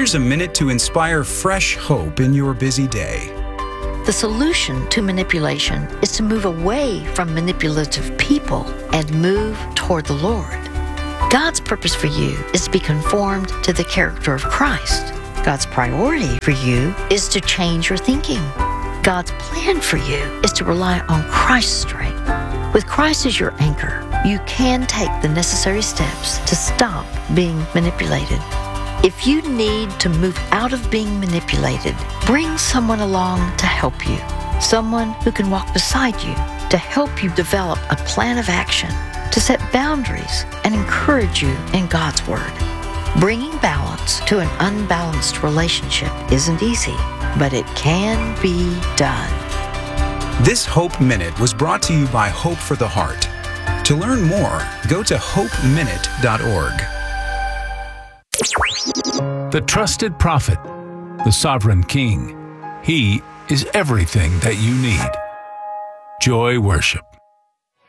Here's a minute to inspire fresh hope in your busy day. The solution to manipulation is to move away from manipulative people and move toward the Lord. God's purpose for you is to be conformed to the character of Christ. God's priority for you is to change your thinking. God's plan for you is to rely on Christ's strength. With Christ as your anchor, you can take the necessary steps to stop being manipulated. If you need to move out of being manipulated, bring someone along to help you. Someone who can walk beside you to help you develop a plan of action, to set boundaries and encourage you in God's Word. Bringing balance to an unbalanced relationship isn't easy, but it can be done. This Hope Minute was brought to you by Hope for the Heart. To learn more, go to hopeminute.org. The trusted prophet, the sovereign king. He is everything that you need. Joy Worship.